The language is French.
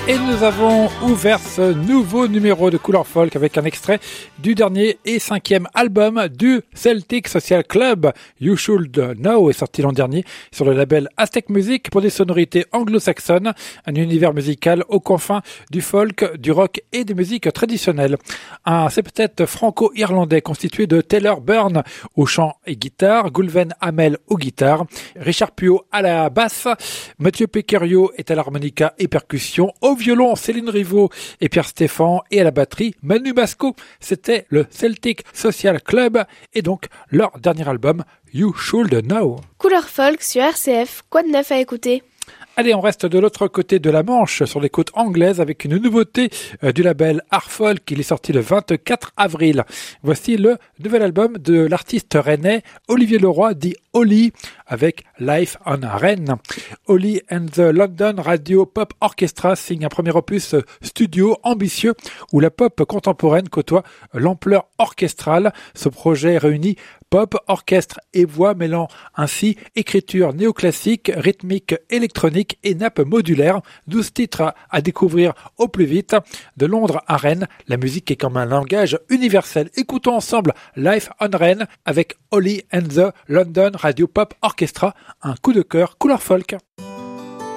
Et nous avons ouvert ce nouveau numéro de Couleur Folk avec un extrait du dernier et 5e album du Celtic Social Club. You Should Know est sorti l'an dernier sur le label Aztec Music pour des sonorités anglo-saxonnes, un univers musical aux confins du folk, du rock et des musiques traditionnelles. Un septet franco-irlandais constitué de Taylor Byrne au chant et guitare, Gulven Hamel aux guitares, Richard Puot à la basse, Mathieu Pequerio est à l'harmonica et percussion, au violon Céline Rivaux et Pierre Stéphan et à la batterie Manu Basco. C'était le Celtic Social Club et donc leur dernier album You Should Know. Couleur folk sur RCF, quoi de neuf à écouter? Allez, on reste de l'autre côté de la Manche, sur les côtes anglaises, avec une nouveauté du label Art Folk. Il est sorti le 24 avril. Voici le nouvel album de l'artiste rennais Olivier Leroy, dit Oli, avec Life on Rennes. Oli and the London Radio Pop Orchestra signe un premier opus studio ambitieux où la pop contemporaine côtoie l'ampleur orchestrale. Ce projet réunit pop, orchestre et voix, mêlant ainsi écriture néoclassique, rythmique électronique et nappe modulaire. 12 titres à découvrir au plus vite. De Londres à Rennes, la musique est comme un langage universel. Écoutons ensemble Life on Rennes avec Oli and the London Radio Pop Orchestra, un coup de cœur couleur folk.